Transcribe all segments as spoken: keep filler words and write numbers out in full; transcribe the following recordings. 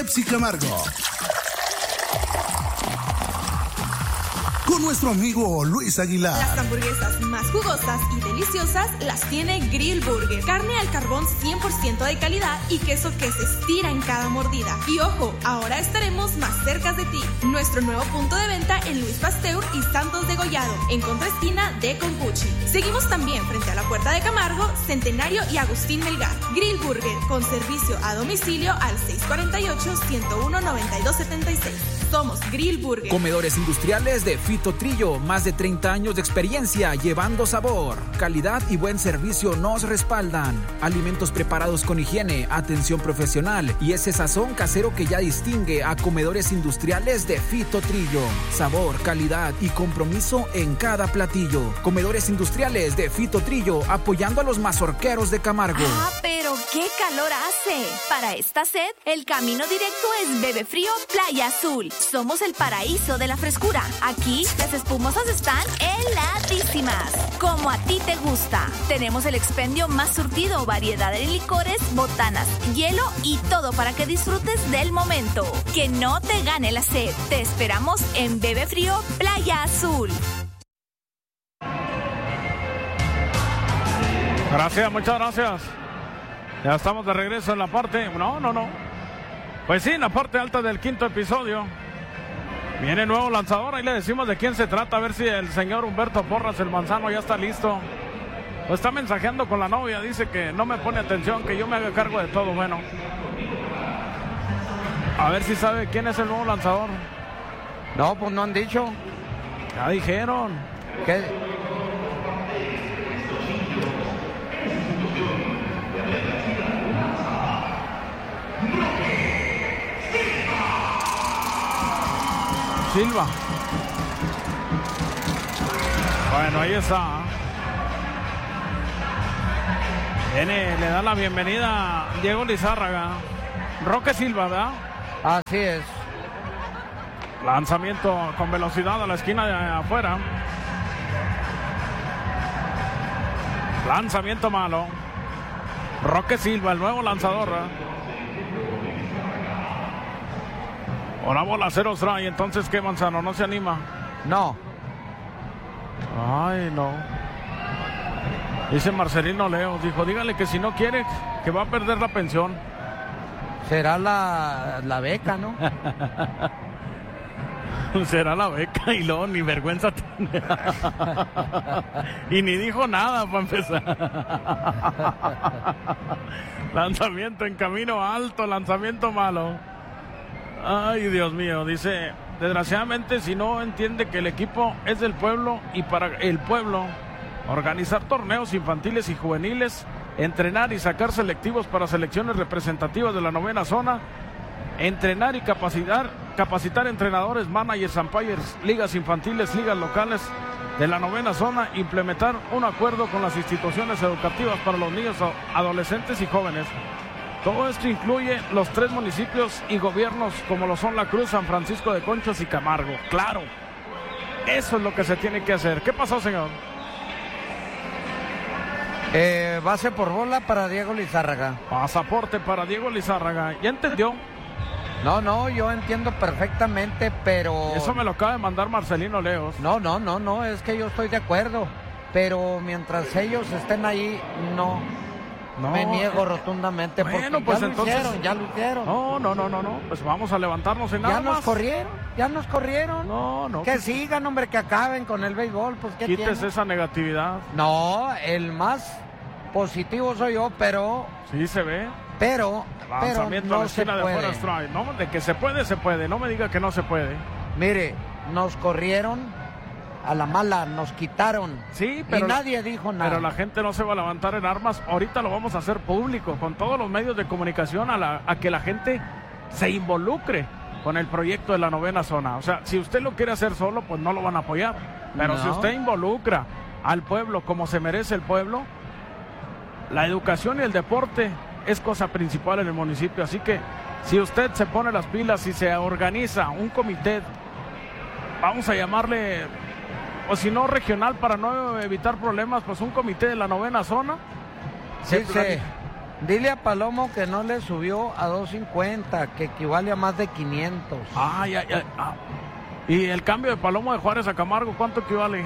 Pepsi Camargo. Con nuestro amigo Luis Aguilar. Las hamburguesas más jugosas y deliciosas las tiene Grill Burger. Carne al carbón cien por ciento de calidad y queso que se estira en cada mordida. Y ojo, ahora estaremos más cerca de ti. Nuestro nuevo punto de venta en Luis Pasteur y Santos de Gollado, en contraesquina de Concuchi. Seguimos también frente a la Puerta de Camargo, Centenario y Agustín Melgar. Grill Burger, con servicio a domicilio al seis cuatro ocho, uno uno, nueve dos siete seis. Somos Grill Burger. Comedores industriales de Fito Trillo, más de treinta años de experiencia llevando sabor, calidad y buen servicio nos respaldan. Alimentos preparados con higiene, atención profesional y ese sazón casero que ya distingue a Comedores industriales de Fito Trillo. Sabor, calidad y compromiso en cada platillo. Comedores industriales de Fito Trillo, apoyando a los mazorqueros de Camargo. Ah, pero qué calor hace. Para esta sed, el camino directo es Bebe Frío Playa Azul. Somos el paraíso de la frescura. Aquí las espumosas están heladísimas, como a ti te gusta. Tenemos el expendio más surtido, variedad de licores, botanas, hielo y todo para que disfrutes del momento. Que no te gane la sed. Te esperamos en Bebe Frío Playa Azul. Gracias, muchas gracias. Ya estamos de regreso en la parte... No, no, no. Pues sí, en la parte alta del quinto episodio. Viene nuevo lanzador, ahí le decimos de quién se trata, a ver si el señor Humberto Porras, el manzano, ya está listo. Pues está mensajeando con la novia, dice que no me pone atención, que yo me haga cargo de todo. Bueno, a ver si sabe quién es el nuevo lanzador. No, pues no han dicho. Ya dijeron. ¿Qué? Silva. Bueno, ahí está. Viene, le da la bienvenida a Diego Lizárraga. Roque Silva, ¿verdad? Así es. Lanzamiento con velocidad a la esquina de afuera. Lanzamiento malo. Roque Silva, el nuevo lanzador, ¿verdad? Ahora bola cero strike, entonces ¿qué, Manzano? ¿No se anima? No. Ay, no. Dice Marcelino Leos, dijo, dígale que si no quiere, que va a perder la pensión. Será la, la beca, ¿no? Será la beca y luego ni vergüenza tiene. Y ni dijo nada para empezar. Lanzamiento en camino alto, lanzamiento malo. Ay, Dios mío, dice, desgraciadamente si no entiende que el equipo es del pueblo y para el pueblo, organizar torneos infantiles y juveniles, entrenar y sacar selectivos para selecciones representativas de la novena zona, entrenar y capacitar, capacitar entrenadores, managers, umpires, ligas infantiles, ligas locales de la novena zona, implementar un acuerdo con las instituciones educativas para los niños, adolescentes y jóvenes. Todo esto incluye los tres municipios y gobiernos como lo son La Cruz, San Francisco de Conchos y Camargo. Claro, eso es lo que se tiene que hacer. ¿Qué pasó, señor? Eh, base por bola para Diego Lizárraga. Pasaporte para Diego Lizárraga. ¿Ya entendió? No, no, yo entiendo perfectamente, pero... Eso me lo acaba de mandar Marcelino Leos. No, no, no, no, es que yo estoy de acuerdo. Pero mientras ellos estén ahí, no... No, me niego rotundamente porque bueno, pues ya entonces, lo hicieron, ya lo hicieron. No, no, no, no, no, pues vamos a levantarnos en nada Ya nos más. corrieron, ya nos corrieron. No, no. Que pues, sigan, hombre, que acaben con el béisbol, pues ¿qué quites tiene? esa negatividad. No, el más positivo soy yo, pero... Sí se ve. Pero, Lanzamiento pero a no la se esquina de puede. fuera strike. No, de que se puede, se puede. No me diga que no se puede. Mire, nos corrieron a la mala, nos quitaron. Sí, pero y nadie dijo nada. Pero la gente no se va a levantar en armas. Ahorita lo vamos a hacer público con todos los medios de comunicación a, la, a que la gente se involucre con el proyecto de la novena zona. O sea, si usted lo quiere hacer solo, pues no lo van a apoyar. Pero no. Si usted involucra al pueblo como se merece el pueblo, la educación y el deporte es cosa principal en el municipio. Así que si usted se pone las pilas y se organiza un comité, vamos a llamarle, o si no regional para no evitar problemas, pues un comité de la novena zona. Sí, se, plani- sí. Dile a Palomo que no le subió a dos cincuenta, que equivale a más de quinientos. Ay, ay, ay. Ah. ¿Y el cambio de Palomo de Juárez a Camargo cuánto equivale?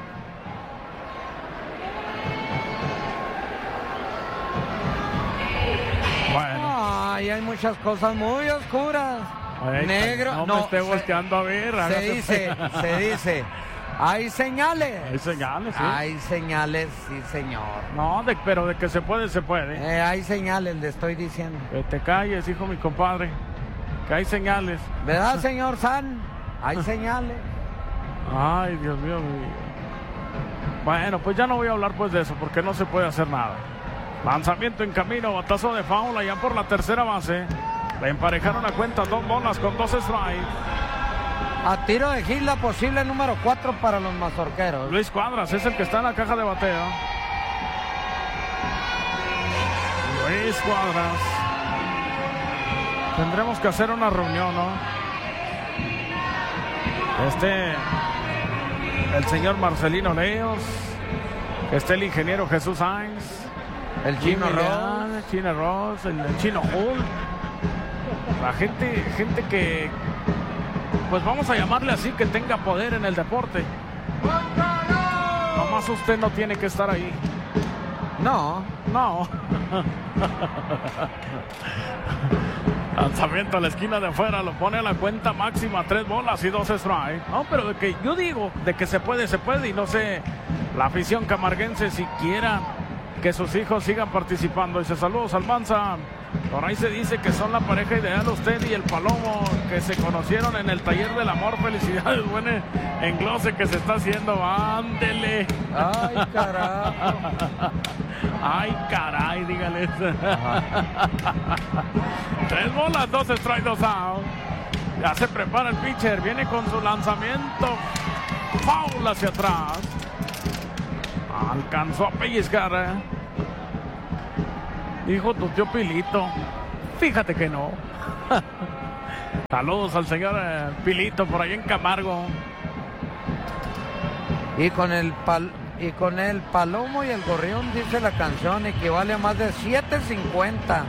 Bueno. Ay, hay muchas cosas muy oscuras. Ay, Negro. No, no me esté se, volteando a ver. Se hágase. dice, se dice. Hay señales. Hay señales, sí. Hay señales, sí, señor. No, de, pero de que se puede, se puede. Eh, hay señales, le estoy diciendo. Que te calles, hijo, mi compadre. Que hay señales. ¿Verdad, señor San? Hay señales. Ay, Dios mío. Bueno, pues ya no voy a hablar pues de eso, porque no se puede hacer nada. Lanzamiento en camino, batazo de foul allá por la tercera base. Le emparejaron a cuenta dos bolas con dos strikes. A tiro de Gil, la posible número cuatro para los mazorqueros. Luis Cuadras es el que está en la caja de bateo. Luis Cuadras. Tendremos que hacer una reunión, ¿no? Este, el señor Marcelino Leos, este el ingeniero Jesús Sainz, el Chino Ross, Chino Ross, el, el Chino Hull, la gente, gente que, pues vamos a llamarle así, que tenga poder en el deporte. Nomás usted no tiene que estar ahí. No, no. Lanzamiento a la esquina de afuera, lo pone a la cuenta máxima, tres bolas y dos strikes. No, pero de que yo digo, de que se puede, se puede, y no sé, la afición camarguense si quiera que sus hijos sigan participando. Dice, saludos Almanza. Por ahí se dice que son la pareja ideal usted y el Palomo, que se conocieron en el taller del amor. Felicidades, buen englose que se está haciendo. Ándele. Ay, carajo. Ay, caray, dígale. Tres bolas, dos strikes, dos out. Ya se prepara el pitcher, viene con su lanzamiento. Foul hacia atrás. Alcanzó a pellizcar, ¿eh? Dijo tu tío Pilito. Fíjate que no. Saludos al señor eh, Pilito por ahí en Camargo. Y con el pal y con el Palomo y el Gorrión, dice la canción, equivale a más de siete cincuenta.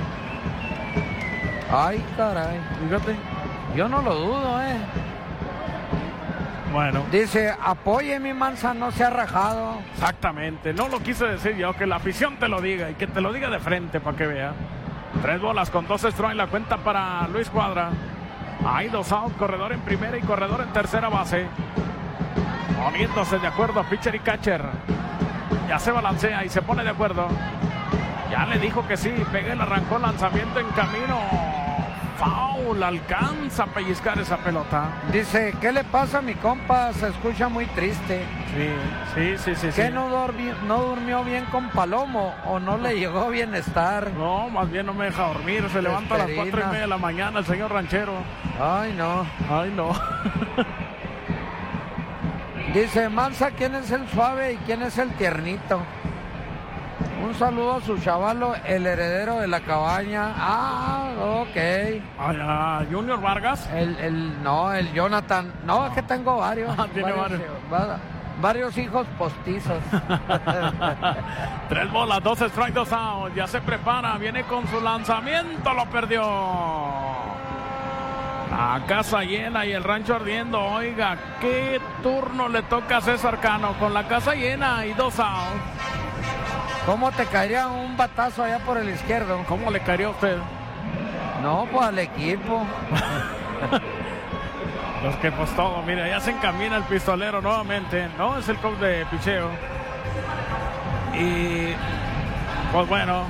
Ay, caray. Fíjate. Yo no lo dudo, eh. Bueno. Dice, apoye mi Manza, no se ha rajado. Exactamente, no lo quise decir yo, que la afición te lo diga y que te lo diga de frente para que vea. Tres bolas con dos strikes, la cuenta para Luis Cuadra. Hay dos out, corredor en primera y corredor en tercera base. Poniéndose de acuerdo a pitcher y catcher. Ya se balancea y se pone de acuerdo. Ya le dijo que sí, Peguel arrancó lanzamiento en camino. Foul, alcanza a pellizcar esa pelota. Dice, ¿qué le pasa a mi compa? Se escucha muy triste. Sí, sí, sí, sí. ¿Qué sí. no, dormi no durmió bien con Palomo o no le llegó bienestar? No, más bien no me deja dormir. Se levanta a las cuatro y media de la mañana el señor ranchero. Ay, no. Ay, no. Dice, Manza, ¿quién es el suave y quién es el tiernito? Un saludo a su chavalo, el heredero de la cabaña. Ah, ok. Ah, Junior Vargas. El, el, no, el Jonathan. No, es que tengo varios. Ah, tiene varios, varios. varios hijos postizos. Tres bolas, dos strikes, dos out. Ya se prepara, viene con su lanzamiento, lo perdió. La casa llena y el rancho ardiendo. Oiga, qué turno le toca a César Cano con la casa llena y dos outs. ¿Cómo te caería un batazo allá por el izquierdo? ¿Cómo le caería a usted? No, pues al equipo. Los que pues todo, mira, ya se encamina el pistolero nuevamente. No, es el coach de picheo. Y pues bueno,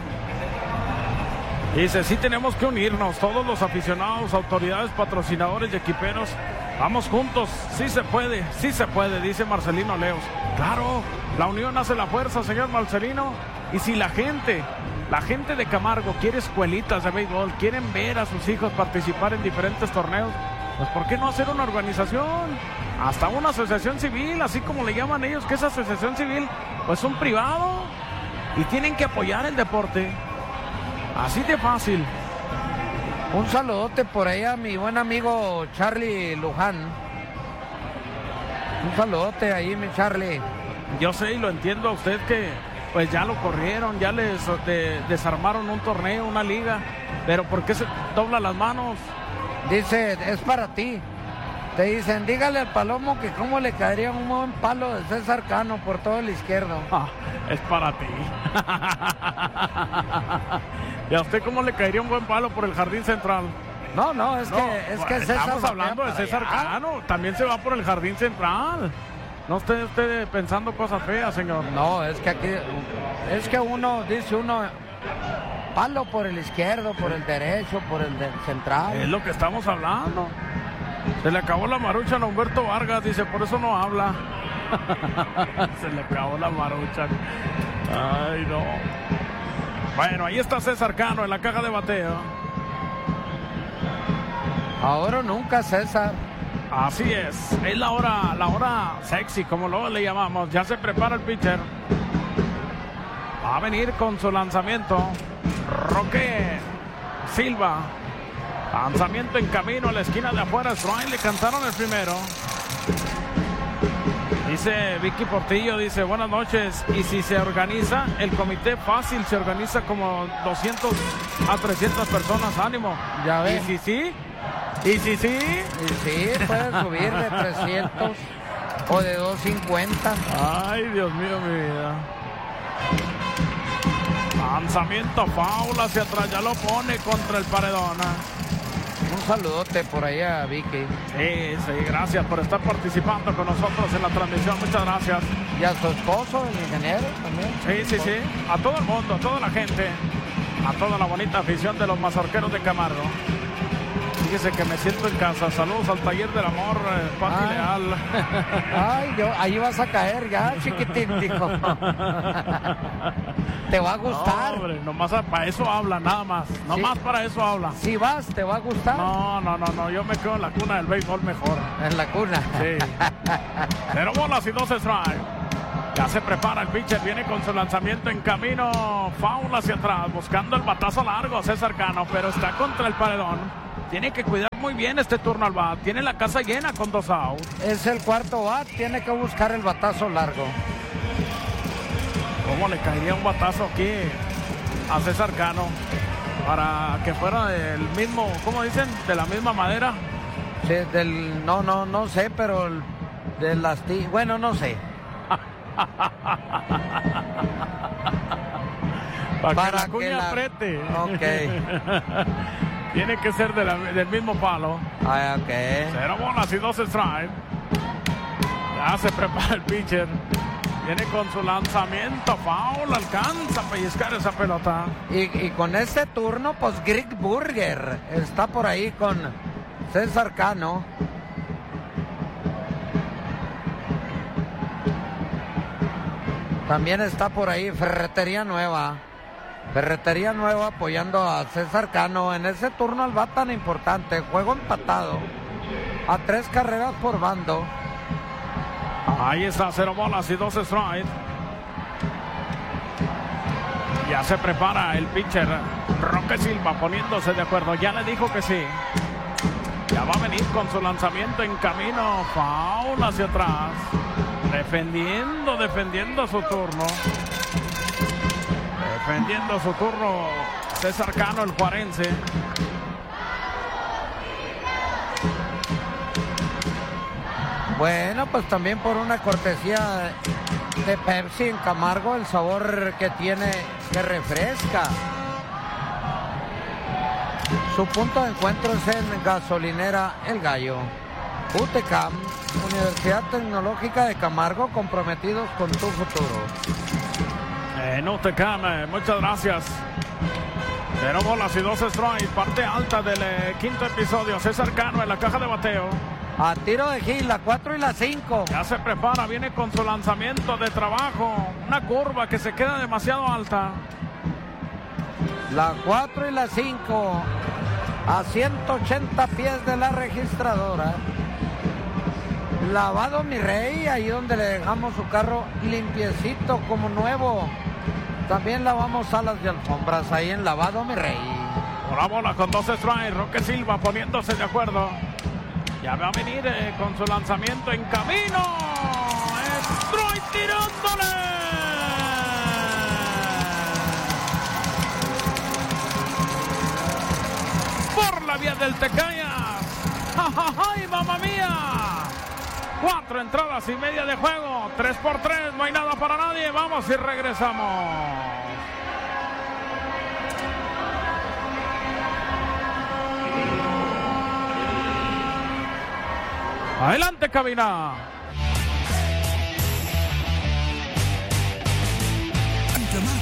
dice, sí tenemos que unirnos, todos los aficionados, autoridades, patrocinadores y equiperos. Vamos juntos, sí se puede, sí se puede, dice Marcelino Leos. Claro, la unión hace la fuerza, señor Marcelino. Y si la gente, la gente de Camargo quiere escuelitas de béisbol, quieren ver a sus hijos participar en diferentes torneos, pues ¿por qué no hacer una organización? Hasta una asociación civil, así como le llaman ellos, que es asociación civil, pues un privado. Y tienen que apoyar el deporte. Así de fácil. Un saludote por ahí a mi buen amigo Charlie Luján. Un saludote ahí, mi Charlie. Yo sé y lo entiendo a usted que pues ya lo corrieron, ya les de, desarmaron un torneo, una liga. Pero ¿por qué se dobla las manos? Dice, es para ti. Te dicen, dígale al Palomo que cómo le caería un buen palo de César Cano por todo el izquierdo. Ah, es para ti. ¿Y a usted cómo le caería un buen palo por el jardín central? No, no, es No, que, es que César... Estamos hablando de César Cano, también se va por el jardín central. No esté usted pensando cosas feas, señor. No, es que aquí, es que uno, dice uno, palo por el izquierdo, por el derecho, por el de- central. Es lo que estamos hablando. Se le acabó la maruchan a Humberto Vargas, dice, por eso no habla. Se le acabó la maruchan. Ay, no. Bueno, ahí está César Cano en la caja de bateo. Ahora o nunca, César. Así es, es la hora, la hora sexy, como luego le llamamos. Ya se prepara el pitcher. Va a venir con su lanzamiento. Roque Silva. Lanzamiento en camino a la esquina de afuera. Strike, le cantaron el primero. Dice Vicky Portillo, dice, buenas noches. Y si se organiza el comité fácil, se organiza como doscientas a trescientas personas, ánimo. Ya ve. Y si sí, y si sí. Y sí, puede subir de trescientos o de doscientos cincuenta. Ay, Dios mío, mi vida. Lanzamiento foul hacia atrás, ya lo pone contra el paredón. Un saludote por ahí a Vicky. Sí, sí, gracias por estar participando con nosotros en la transmisión, muchas gracias. Y a su esposo, el ingeniero también. Sí, sí, sí, a todo el mundo, a toda la gente, a toda la bonita afición de los mazorqueros de Camargo. Fíjese que me siento en casa. Saludos al taller del amor, eh, Pati Ay. Leal. Ay, yo, ahí vas a caer ya, chiquitín, dijo. Te va a gustar. No, hombre, nomás a- para eso habla, nada más. Nomás Sí. para eso habla. Si vas, te va a gustar. No, no, no, no, yo me quedo en la cuna del béisbol mejor. En la cuna. Sí. Cero bolas y dos strikes. Ya se prepara el pitcher, viene con su lanzamiento en camino, foul hacia atrás, buscando el batazo largo César Cano, pero está contra el paredón. Tiene que cuidar muy bien este turno al bat. Tiene la casa llena con dos outs. Es el cuarto bat, tiene que buscar el batazo largo. ¿Cómo le caería un batazo aquí a César Cano? Para que fuera del mismo, ¿cómo dicen? De la misma madera. Sí, del, no, no, no sé, pero el- de las ti- bueno, no sé. Para, Para que la que cuña la- apriete. Ok. Tiene que ser de la- del mismo palo. Ah, ok. Cero bolas y dos strikes. Ya se prepara el pitcher. Viene con su lanzamiento. Foul. Alcanza a pellizcar esa pelota. Y, y con este turno, pues Greg Burger está por ahí con César Cano. También está por ahí Ferretería Nueva. Ferretería Nueva apoyando a César Cano en ese turno al bat tan importante. Juego empatado a tres carreras por bando. Ahí está, cero bolas y dos strikes. Ya se prepara el pitcher Roque Silva poniéndose de acuerdo. Ya le dijo que sí. Ya va a venir con su lanzamiento en camino. Foul hacia atrás. Defendiendo, defendiendo su turno. Defendiendo su turno César Cano, el juarense. Bueno, pues también por una cortesía de Pepsi en Camargo, el sabor que tiene, que refresca. Su punto de encuentro es en Gasolinera El Gallo. U T C A M, Universidad Tecnológica de Camargo, comprometidos con tu futuro. En U T C A M, muchas gracias. Cero bolas y dos strikes, parte alta del eh, quinto episodio. César Cano en la caja de bateo. A tiro de Gil, la cuatro y la cinco. Ya se prepara, viene con su lanzamiento de trabajo. Una curva que se queda demasiado alta. La cuatro y la cinco. A ciento ochenta pies de la registradora. Lavado Mi Rey, ahí donde le dejamos su carro limpiecito como nuevo. También lavamos salas de alfombras ahí en Lavado Mi Rey. Por la bola con dos strikes, Roque Silva poniéndose de acuerdo. Ya va a venir eh, con su lanzamiento en camino. Strike tirándole. la vía del Tecayas. ¡Ay, mamá mía! Cuatro entradas y media de juego. Tres por tres, no hay nada para nadie. Vamos y regresamos. Adelante, cabina.